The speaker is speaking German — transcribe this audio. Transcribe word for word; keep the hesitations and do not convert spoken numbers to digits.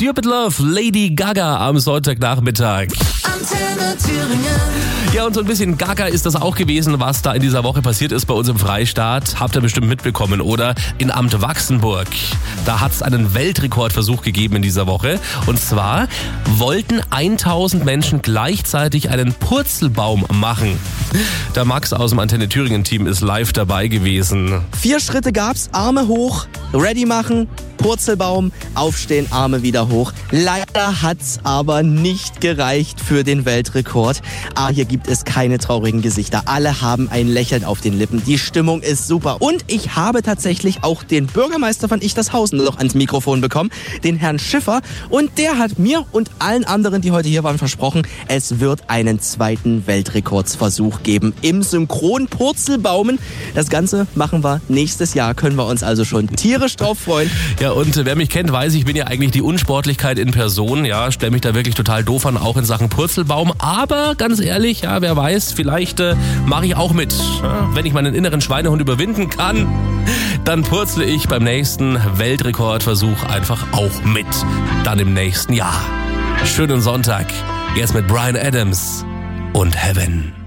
Stupid Love, Lady Gaga am Sonntagnachmittag. Antenne Thüringen. Ja, und so ein bisschen Gaga ist das auch gewesen, was da in dieser Woche passiert ist bei uns im Freistaat. Habt ihr bestimmt mitbekommen, oder? In Amt Wachsenburg. Da hat es einen Weltrekordversuch gegeben in dieser Woche. Und zwar wollten tausend Menschen gleichzeitig einen Purzelbaum machen. Der Max aus dem Antenne Thüringen Team ist live dabei gewesen. Vier Schritte gab's, Arme hoch, ready machen, Purzelbaum, aufstehen, Arme wieder hoch. Leider hat's aber nicht gereicht für den Weltrekord. Ah, hier gibt es keine traurigen Gesichter. Alle haben ein Lächeln auf den Lippen. Die Stimmung ist super. Und ich habe tatsächlich auch den Bürgermeister von Ichtershausen noch ans Mikrofon bekommen, den Herrn Schiffer. Und der hat mir und allen anderen, die heute hier waren, versprochen, es wird einen zweiten Weltrekordsversuch geben im Synchron-Purzelbaumen. Das Ganze machen wir nächstes Jahr. Können wir uns also schon tierisch drauf freuen. Ja, und wer mich kennt, weiß, ich bin ja eigentlich die Unsportlichkeit in Person. Ja, stelle mich da wirklich total doof an, auch in Sachen Purzelbaum. Aber ganz ehrlich, ja, wer weiß, vielleicht äh, mache ich auch mit. Ja, wenn ich meinen inneren Schweinehund überwinden kann, dann purzle ich beim nächsten Weltrekordversuch einfach auch mit. Dann im nächsten Jahr. Schönen Sonntag. Jetzt mit Bryan Adams und Heaven.